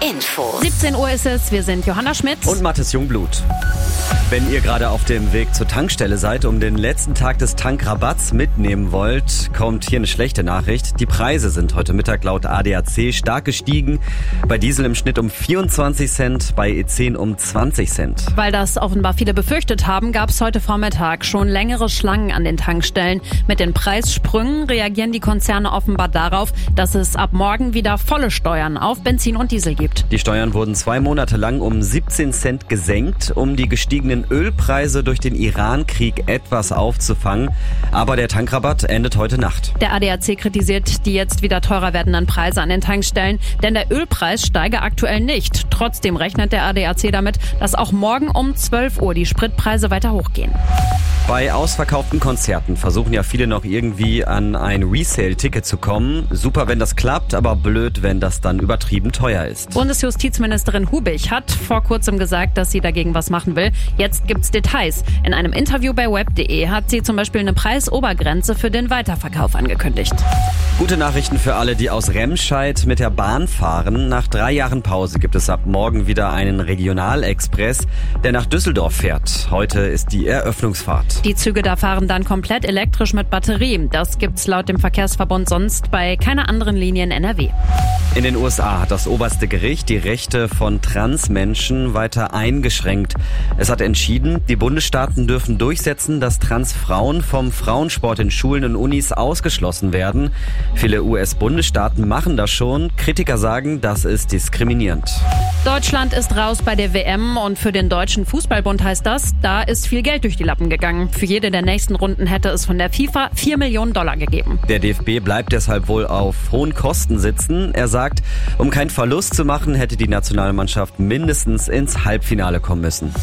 Info. 17 Uhr ist es, wir sind Johanna Schmidt und Mathis Jungblut. Wenn ihr gerade auf dem Weg zur Tankstelle seid, um den letzten Tag des Tankrabatts mitnehmen wollt, kommt hier eine schlechte Nachricht. Die Preise sind heute Mittag laut ADAC stark gestiegen. Bei Diesel im Schnitt um 24 Cent, bei E10 um 20 Cent. Weil das offenbar viele befürchtet haben, gab es heute Vormittag schon längere Schlangen an den Tankstellen. Mit den Preissprüngen reagieren die Konzerne offenbar darauf, dass es ab morgen wieder volle Steuern auf Benzin und Diesel gibt. Die Steuern wurden 2 Monate lang um 17 Cent gesenkt, um die gestiegenen Ölpreise durch den Iran-Krieg etwas aufzufangen. Aber der Tankrabatt endet heute Nacht. Der ADAC kritisiert die jetzt wieder teurer werdenden Preise an den Tankstellen, denn der Ölpreis steige aktuell nicht. Trotzdem rechnet der ADAC damit, dass auch morgen um 12 Uhr die Spritpreise weiter hochgehen. Bei ausverkauften Konzerten versuchen ja viele noch irgendwie an ein Resale-Ticket zu kommen. Super, wenn das klappt, aber blöd, wenn das dann übertrieben teuer ist. Bundesjustizministerin Hubig hat vor kurzem gesagt, dass sie dagegen was machen will. Jetzt gibt's Details. In einem Interview bei web.de hat sie zum Beispiel eine Preisobergrenze für den Weiterverkauf angekündigt. Gute Nachrichten für alle, die aus Remscheid mit der Bahn fahren. Nach 3 Jahren Pause gibt es ab morgen wieder einen Regionalexpress, der nach Düsseldorf fährt. Heute ist die Eröffnungsfahrt. Die Züge da fahren dann komplett elektrisch mit Batterie. Das gibt's laut dem Verkehrsverbund sonst bei keiner anderen Linie in NRW. In den USA hat das oberste Gericht die Rechte von Transmenschen weiter eingeschränkt. Es hat entschieden, die Bundesstaaten dürfen durchsetzen, dass Transfrauen vom Frauensport in Schulen und Unis ausgeschlossen werden. Viele US-Bundesstaaten machen das schon. Kritiker sagen, das ist diskriminierend. Deutschland ist raus bei der WM und für den Deutschen Fußballbund heißt das, da ist viel Geld durch die Lappen gegangen. Für jede der nächsten Runden hätte es von der FIFA $4 Millionen gegeben. Der DFB bleibt deshalb wohl auf hohen Kosten sitzen. Er sagt, um keinen Verlust zu machen, hätte die Nationalmannschaft mindestens ins Halbfinale kommen müssen.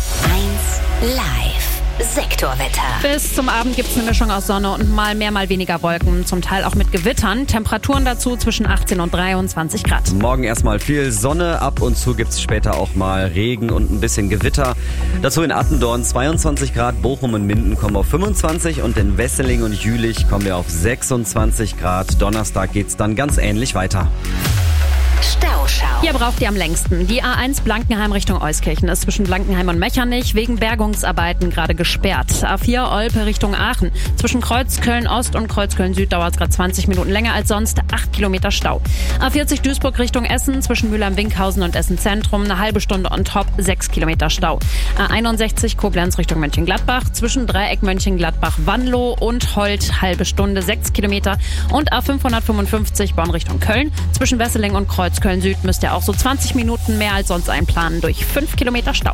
1 Live. Sektorwetter. Bis zum Abend gibt's eine Mischung aus Sonne und mal mehr, mal weniger Wolken. Zum Teil auch mit Gewittern. Temperaturen dazu zwischen 18 und 23 Grad. Morgen erstmal viel Sonne. Ab und zu gibt's später auch mal Regen und ein bisschen Gewitter. Dazu in Attendorn 22 Grad. Bochum und Minden kommen auf 25. Und in Wesseling und Jülich kommen wir auf 26 Grad. Donnerstag geht's dann ganz ähnlich weiter. Stauschau. Hier braucht ihr am längsten. Die A1 Blankenheim Richtung Euskirchen ist zwischen Blankenheim und Mechernich wegen Bergungsarbeiten gerade gesperrt. A4 Olpe Richtung Aachen. Zwischen Kreuzköln Ost und Kreuzköln Süd dauert es gerade 20 Minuten länger als sonst. 8 Kilometer Stau. A40 Duisburg Richtung Essen. Zwischen Mülheim-Winkhausen und Essen Zentrum eine halbe Stunde on top. 6 Kilometer Stau. A61 Koblenz Richtung Mönchengladbach. Zwischen Dreieck Mönchengladbach-Wanlo und Holt halbe Stunde. 6 Kilometer. Und A555 Bonn Richtung Köln. Zwischen Wesseling und Kreuzköln Süd müsst ihr auch so 20 Minuten mehr als sonst einplanen durch 5 Kilometer Stau.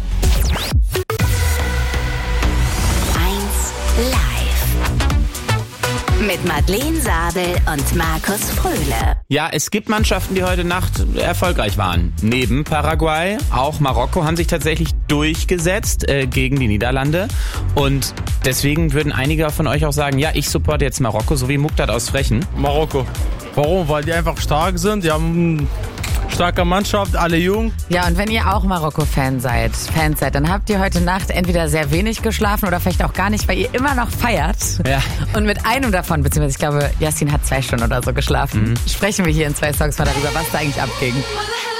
1 Live. Mit Madeleine Sabel und Markus Fröhle. Ja, es gibt Mannschaften, die heute Nacht erfolgreich waren. Neben Paraguay, auch Marokko haben sich tatsächlich durchgesetzt gegen die Niederlande. Und deswegen würden einige von euch auch sagen, ja, ich supporte jetzt Marokko, so wie Muqtat aus Frechen. Marokko. Warum? Weil die einfach stark sind. Die haben eine starke Mannschaft, alle jung. Ja, und wenn ihr auch Marokko-Fans seid, dann habt ihr heute Nacht entweder sehr wenig geschlafen oder vielleicht auch gar nicht, weil ihr immer noch feiert. Ja. Und mit einem davon, beziehungsweise ich glaube, Yassin hat 2 Stunden oder so geschlafen, sprechen wir hier in 2 Songs mal darüber, was da eigentlich abging.